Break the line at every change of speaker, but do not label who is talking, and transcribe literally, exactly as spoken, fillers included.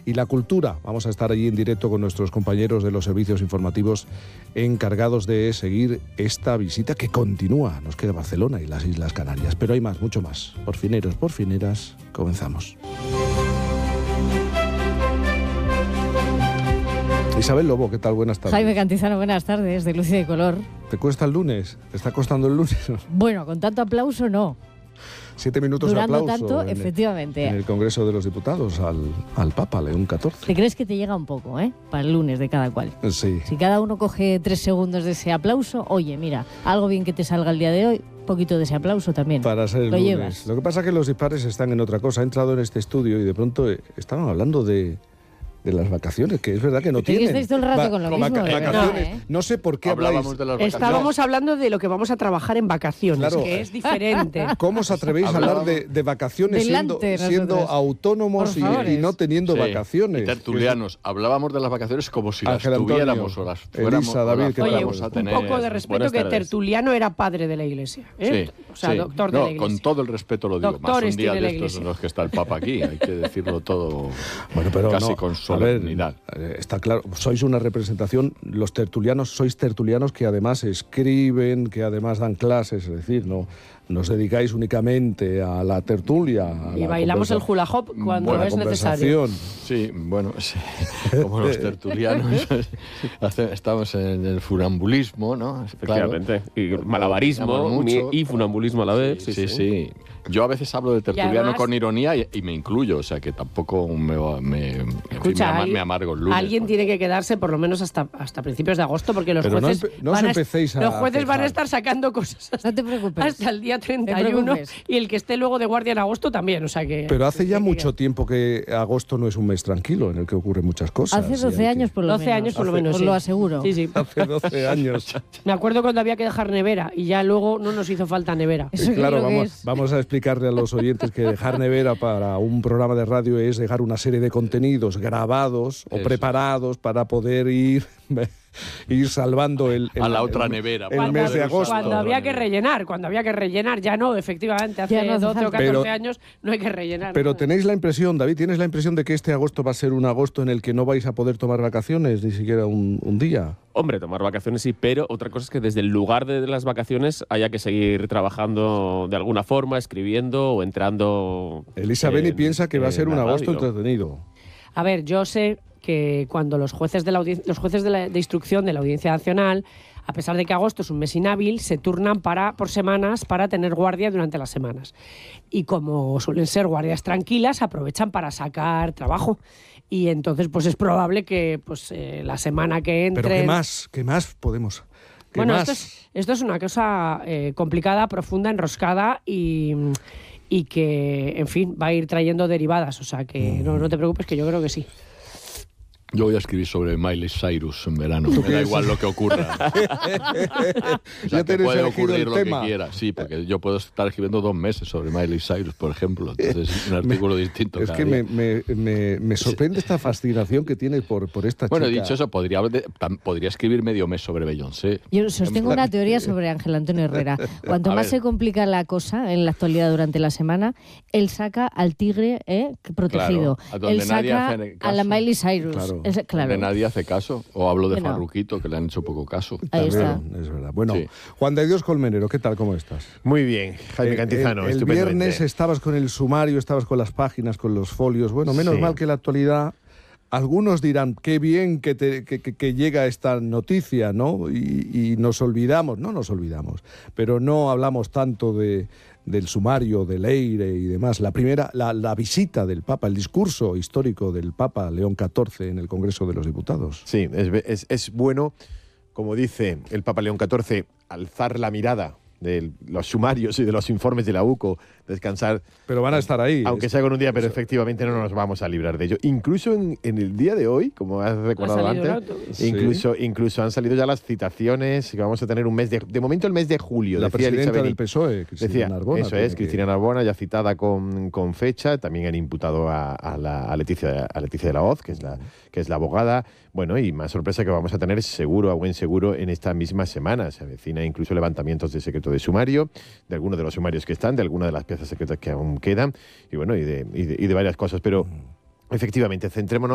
y la cultura. Vamos a estar allí en directo con nuestros compañeros de los servicios informativos encargados de seguir esta visita que continúa. Nos queda Barcelona y las Islas Canarias, pero hay más, mucho más. Por fineros, por fineras, comenzamos. Isabel Lobo, ¿qué tal? Buenas tardes.
Jaime Cantizano, buenas tardes, de Luz y de Color.
¿Te cuesta el lunes? ¿Te está costando el lunes?
Bueno, con tanto aplauso no.
Siete minutos
Durando
de aplauso
tanto,
en,
efectivamente.
en el Congreso de los Diputados al, al Papa León catorce.
¿Te crees que te llega un poco, eh? Para el lunes de cada cual.
Sí.
Si cada uno coge tres segundos de ese aplauso, oye, mira, algo bien que te salga el día de hoy, un poquito de ese aplauso también.
Para ser el
Lo
lunes.
llevas.
Lo que pasa es que los dispares están en otra cosa. He entrado en este estudio y de pronto eh, estaban hablando de... de las vacaciones, que es verdad que no
¿Te
tienen.
estáis todo el rato
Va,
con lo
con
mismo?
vaca-
de
vacaciones.
verdad, ¿eh?
No sé por qué
Hablábamos
habláis.
de las vacaciones.
Estábamos hablando de lo que vamos a trabajar en vacaciones,
Claro.
que es diferente.
¿Cómo os atrevéis a hablar de, de vacaciones siendo,
Delante,
siendo
nosotros.
autónomos
Por
y,
favor.
y no teniendo
Sí,
vacaciones?
y tertulianos. Hablábamos de las vacaciones como si
Ángel
las
Antonio,
tuviéramos o las fuéramos,
Elisa,
o las
David, ¿qué tal?
fuéramos
Oye,
a
un
tener.
poco de respeto,
Buenas
que
tardes.
Tertuliano era padre de la Iglesia, ¿eh?
Sí,
O sea,
sí.
doctor
No,
de la Iglesia.
con todo el respeto lo digo. Más
Doctores
un día
tiene
de
la
estos
Iglesia.
en los que está el Papa aquí. Hay que decirlo todo
Bueno, pero
casi
no,
con
a ver,
solemnidad.
eh, está claro, sois una representación, los tertulianos, sois tertulianos que además escriben, que además dan clases, es decir, no, no os dedicáis únicamente a la tertulia. A
Y
la
bailamos el
conversa-
hula hop cuando
buena
es necesario.
conversación.
Sí, bueno, sí. Como los tertulianos, hace- estamos en el funambulismo, ¿no?
Efectivamente. Y
Claro.
malabarismo
Llamamos mucho.
y funambulismo a la vez.
Sí, sí, sí. Yo a veces hablo de tertuliano
además-
con ironía y, y me incluyo, o sea que tampoco me, va- me, en fin,
Escucha,
me, ama-
alguien-
me amargo el lunes.
Alguien tiene que quedarse por lo menos hasta, hasta principios de agosto, porque los
Pero no
jueces,
empe- no os
van, a,
empecéis a
los jueces van a
quejar.
estar sacando cosas hasta,
No te preocupes.
hasta el día
te
treinta y uno
preocupes.
y el que esté luego de guardia en agosto también, o sea que...
Pero hace ya
que-
mucho tiempo que agosto no es un mes tranquilo en el que ocurren muchas cosas.
Hace
y hay
doce
que-
años por lo
doce
menos.
años por lo
Hace-
menos,
Os
sí.
lo aseguro.
Sí, sí.
Hace doce años.
Me acuerdo cuando había que dejar nevera y ya luego no nos hizo falta nevera.
Eso que
Claro,
creo que
vamos,
es.
vamos a explicarle a los oyentes que dejar nevera para un programa de radio es dejar una serie de contenidos grabados o
Eso.
preparados para poder ir, ir salvando el, el-
A la otra
el-
nevera.
el
para
mes
poder
de
usar
agosto.
la
Cuando
otra
había que
nevera.
rellenar, cuando había que rellenar, ya no, efectivamente, hace
Ya no hace
doce o
falta.
catorce
Pero-
años no hay que rellenar.
Pero
nada.
tenéis la impresión, David, ¿tienes la impresión de que este agosto va a ser un agosto en el que no vais a poder tomar vacaciones, ni siquiera un, un día?
Hombre, tomar vacaciones sí, pero otra cosa es que desde el lugar de las vacaciones haya que seguir trabajando de alguna forma, escribiendo o entrando.
Elisa
en-
Beni piensa que va a
en
ser un
la
agosto
radio.
entretenido.
A ver, yo sé que cuando los jueces de la audien- los jueces de, la- de instrucción de la Audiencia Nacional, a pesar de que agosto es un mes inhábil, se turnan para por semanas para tener guardia durante las semanas. Y como suelen ser guardias tranquilas, aprovechan para sacar trabajo. Y entonces, pues es probable que pues eh, la semana que entre.
Pero ¿qué más? ¿Qué más podemos? ¿Qué
Bueno,
más?
esto es, esto es una cosa eh, complicada, profunda, enroscada y, y que, en fin, va a ir trayendo derivadas. O sea que no, no te preocupes, que yo creo que sí.
Yo voy a escribir sobre Miley Cyrus en verano. Me da
qué?
igual lo que ocurra. O
Ya
sea, que
tienes
puede
elegido
ocurrir
el
lo
tema.
que quiera. Sí, porque yo puedo estar escribiendo dos meses sobre Miley Cyrus, por ejemplo. Entonces, un artículo distinto
Es
cada
que me,
día.
me, me, me sorprende esta fascinación que tienes por, por esta
Bueno,
chica.
dicho eso, podría, hablar de- tam- podría escribir medio mes sobre Beyoncé.
Yo sostengo una teoría sobre Ángel Antonio Herrera. Cuanto
A
más
ver.
se complica la cosa en la actualidad durante la semana, él saca al tigre eh, protegido.
Claro, a donde
él
nadie
saca
hace
a la
caso.
Miley Cyrus.
Claro.
Es- claro.
Que nadie hace caso. O hablo de
Bueno.
Farruquito, que le han hecho poco caso.
Ahí está.
También, es verdad. Bueno,
Sí.
Juan de Dios Colmenero, ¿qué tal? ¿Cómo estás?
Muy bien, Jaime
Eh,
Cantizano,
El, el
estupendamente.
viernes estabas con el sumario, estabas con las páginas, con los folios. Bueno, menos
Sí.
mal que la actualidad. Algunos dirán, qué bien que, te- que- que- que llega esta noticia, ¿no? Y, y nos olvidamos, no nos olvidamos, pero no hablamos tanto de, del sumario, del Eire y demás. La primera, la, la visita del Papa, el discurso histórico del Papa León catorce en el Congreso de los Diputados.
Sí, es, es- es bueno, como dice el Papa León catorce, alzar la mirada de los sumarios y de los informes de la U C O, descansar,
Pero van a estar ahí.
aunque
Es-
sea con un día, pero efectivamente no nos vamos a librar de ello. Incluso en, en el día de hoy, como has recordado
Ha salido
antes,
el auto.
Sí.
incluso, incluso han salido ya las citaciones, que vamos a tener un mes de... De momento el mes de julio,
la
decía Elisa
presidenta
Beni.
del P S O E, Cristina
Decía,
Narbona,
eso
tiene
es,
que-
Cristina Narbona, ya citada con, con fecha. También han imputado a, a la, a, Leticia, a Leticia de la Hoz, que es la, que es la abogada. Bueno, y más sorpresa que vamos a tener seguro, a buen seguro, en esta misma semana. Se avecina incluso levantamientos de secreto de sumario, de algunos de los sumarios que están, de algunas de las piezas secretas que aún quedan, y bueno, y de, y de, y de varias cosas. Pero efectivamente, centrémonos